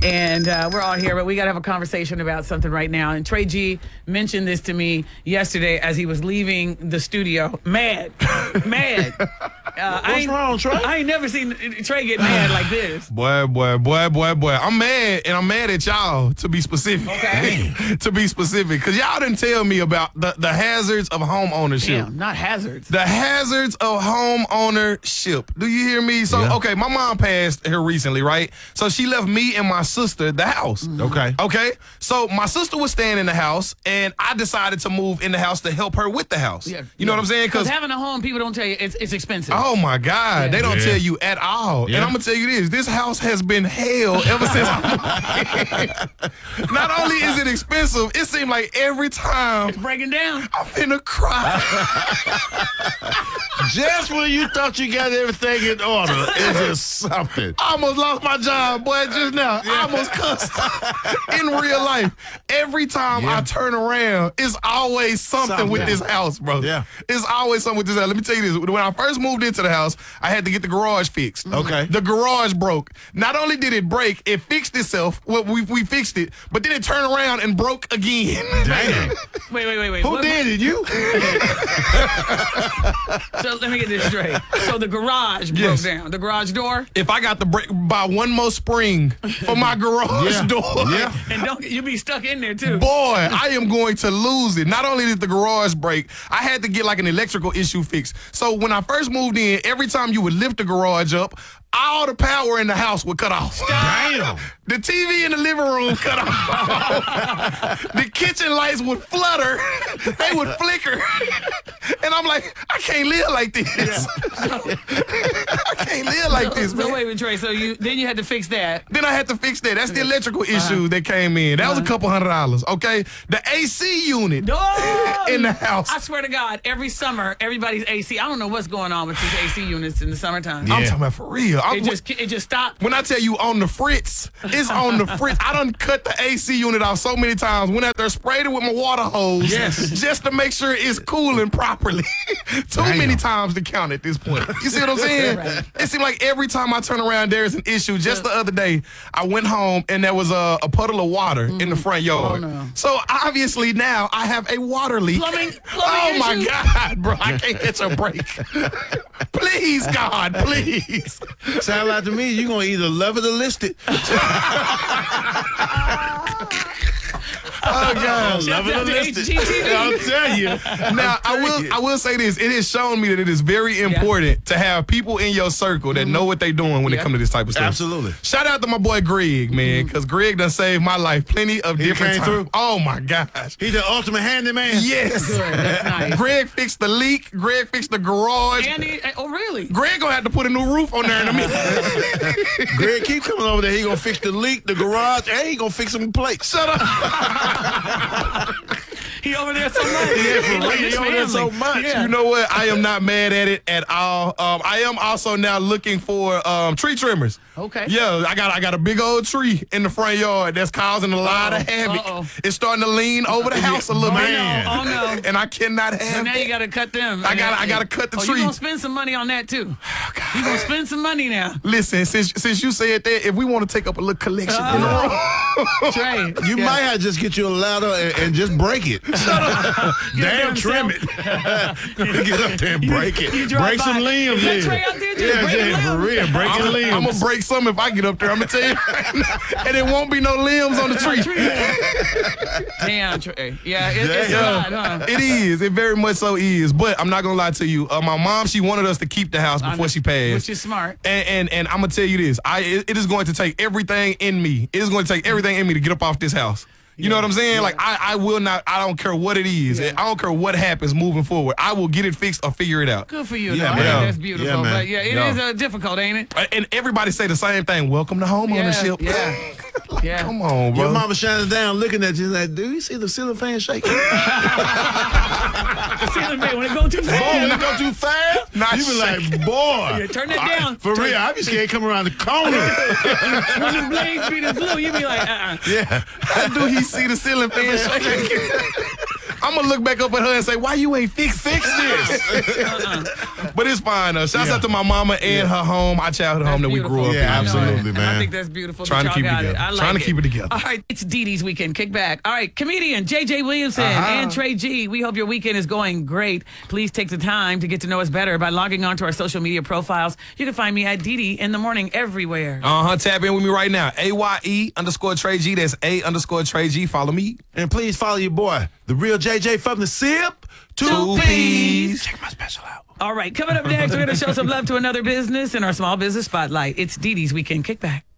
And we're all here, but we got to have a conversation about something right now. And Trey G mentioned this to me yesterday as he was leaving the studio. Mad. What's wrong, Trey? I ain't never seen Trey get mad like this. Boy. I'm mad, and I'm mad at y'all, to be specific. Okay. To be specific, because y'all didn't tell me about the hazards of home ownership. Damn, not hazards. The hazards of home ownership. Do you hear me? So, okay, my mom passed here recently, right? So she left me and my sister the house. Okay. So my sister was staying in the house, and I decided to move in the house to help her with the house. You know what I'm saying? Because having a home, people don't tell you it's expensive. Oh my God, they don't tell you at all. And I'm gonna tell you this house has been hell ever since I moved in. Not only is it expensive, it seems like every time it's breaking down, I'm finna cry. Just when you thought you got everything in order, it's just something. I almost lost my job, boy, just now. I almost cussed. In real life, every time I turn around, it's always something with this house, bro. Yeah. It's always something with this house. Let me tell you this. When I first moved into the house, I had to get the garage fixed. Okay. The garage broke. Not only did it break, it fixed itself. Well, we fixed it, but then it turned around and broke again. Damn. Wait. Who did it? You? So let me get this straight. So the garage broke down. The garage door? If I got to buy one more spring for my garage door. Yeah. And you be stuck in there too. Boy, I am going to lose it. Not only did the garage break, I had to get like an electrical issue fixed. So when I first moved in, every time you would lift the garage up, all the power in the house would cut off. Damn. The TV in the living room cut off. The kitchen lights would flutter. They would flicker. And I'm like, I can't live like this. I can't live like this, man. So wait, Trey, so then you had to fix that. Then I had to fix that. That's the electrical issue that came in. That was a couple $100, okay? The AC unit in the house. I swear to God, every summer, everybody's AC. I don't know what's going on with these AC units in the summertime. I'm talking about for real. It just stopped. When I tell you on the fritz, it's on the fritz. I done cut the AC unit off so many times. Went out there, sprayed it with my water hose just to make sure it's cooling properly. Too many times to count at this point. You see what I'm saying? Right. It seems like every time I turn around, there's an issue. Just the other day, I went home and there was a puddle of water in the front yard. Oh, no. So obviously now I have a water leak. Plumbing Oh my issues? God, bro. I can't catch a break. Please, God, please. Sound like to me, you're going to either love it or list it. Oh God, Love it or out to list it. HGTV. I'll tell you. Now I will say this: it has shown me that it is very important to have people in your circle that know what they're doing when it comes to this type of stuff. Absolutely. Shout out to my boy Greg, man, because Greg done saved my life plenty of different came times. through? Oh my gosh. He's the ultimate handyman. Yes. Good, that's nice. Greg fixed the leak. Greg fixed the garage. Oh, really? Greg gonna have to put a new roof on there in a minute. Greg keep coming over there. He gonna fix the leak, the garage, and he gonna fix some plates. Shut up. He over there so much. He over there so much. You know what? I am not mad at it at all. I am also now looking for tree trimmers. Okay. Yeah, I got a big old tree in the front yard that's causing a lot of havoc. It's starting to lean over the house a little bit. Oh no. And I cannot have So now you that. got to cut them. I gotta cut the You tree. gonna spend some money on that too? You gonna spend some money now? Listen, since you said that, if we want to take up a little collection in the room. Trey, You might have to just get you a ladder and just break it. Damn, trim it. Get up there and break it. You drive Break some by. limbs. Is that Trey out there just breaking for limbs? real. Breaking limbs. I'm gonna break some if I get up there. I'm gonna tell you, and it won't be no limbs on the tree. Damn, Trey. Yeah, it's a lot, huh? It is. It very much so is. But I'm not gonna lie to you. My mom, she wanted us to keep the house before she passed. Which is smart. And I'm gonna tell you this. It is going to take everything in me. It is going to take everything in me to get up off this house. You know what I'm saying? Like I will not. I don't care what it is. I don't care what happens moving forward. I will get it fixed or figure it out. Good for you. Yeah, though. man. That's beautiful. Yeah, man. But yeah, it is difficult, ain't it? And everybody say the same thing. Welcome to home ownership. Yeah. Like, Yeah. come on, bro. Your mama shining down looking at you like, do you see the ceiling fan shaking? The ceiling fan, when it go too Boy, fast. when it go too fast, Not you be like, boy. Yeah, turn that down. For real, I be scared to come around the corner. When the blades be the blue, you be like, Yeah. How do he see the ceiling fan shaking? I'm gonna look back up at her and say, "Why you ain't fix this?" But it's fine. Shouts out to my mama and her home, our childhood home that we grew up in. Yeah, absolutely, man. I think that's beautiful. Trying to keep it together. I like Trying to keep it together. All right, it's Dee Dee's Weekend Kickback. All right, comedian JJ Williamson and Trey G. We hope your weekend is going great. Please take the time to get to know us better by logging on to our social media profiles. You can find me at Dee Dee in the morning everywhere. Tap in with me right now. AYE_Trey G. That's A_Trey G. Follow me. And please follow your boy, the real JJ from the SIP. 2 P's. Check my special out. All right, coming up next, we're going to show some love to another business in our small business spotlight. It's Dee Dee's Weekend Kickback.